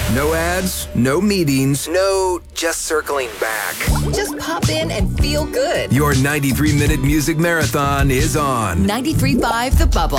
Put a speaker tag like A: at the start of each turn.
A: No ads, no meetings, no just circling back.
B: Just pop in and feel good.
A: Your 93-minute music marathon is on.
B: 93.5 The Bubble.